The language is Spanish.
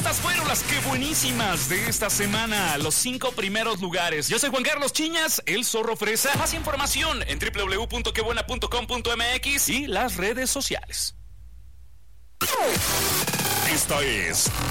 Estas fueron las que buenísimas de esta semana, los 5 primeros lugares. Yo soy Juan Carlos Chiñas, el Zorro Fresa. Más información en www.quebuena.com.mx y las redes sociales. Esta es